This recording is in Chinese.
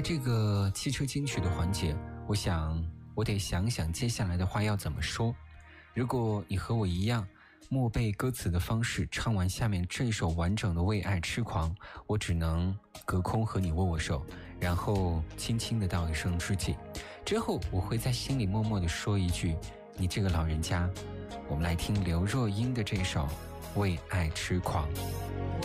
在这个汽车金曲的环节，我想我得想想接下来的话要怎么说。如果你和我一样默背歌词的方式唱完下面这首完整的为爱痴狂，我只能隔空和你握握手，然后轻轻地道一声知己，之后我会在心里默默地说一句，你这个老人家。我们来听刘若英的这首为爱痴狂。